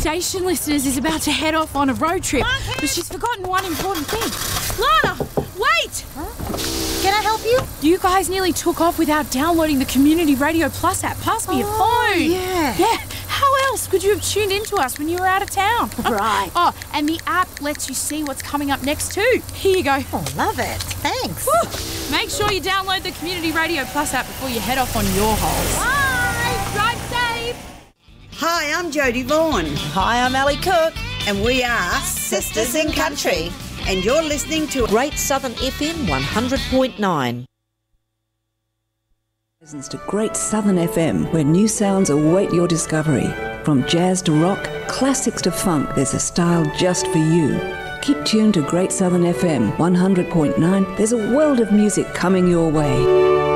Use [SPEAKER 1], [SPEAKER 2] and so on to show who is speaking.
[SPEAKER 1] station listeners is about to head off on a road trip, but she's forgotten one important thing. Lana, wait!
[SPEAKER 2] Huh? Can I help you?
[SPEAKER 1] You guys nearly took off without downloading the Community Radio Plus app. Pass me your phone.
[SPEAKER 2] Yeah.
[SPEAKER 1] Yeah. How else could you have tuned into us when you were out of town?
[SPEAKER 2] Right.
[SPEAKER 1] Oh, and the app lets you see what's coming up next too. Here you go.
[SPEAKER 2] Oh, love it. Thanks.
[SPEAKER 1] Woo. Make sure you download the Community Radio Plus app before you head off on your holes.
[SPEAKER 2] Bye.
[SPEAKER 1] Drive safe.
[SPEAKER 3] Hi, I'm Jodie Vaughan.
[SPEAKER 4] Hi, I'm Ali Cook.
[SPEAKER 3] And we are Sisters in Country. And you're listening to
[SPEAKER 4] Great Southern FM 100.9.
[SPEAKER 5] Listens to Great Southern FM, where new sounds await your discovery. From jazz to rock, classics to funk, there's a style just for you. Keep tuned to Great Southern FM 100.9. There's a world of music coming your way.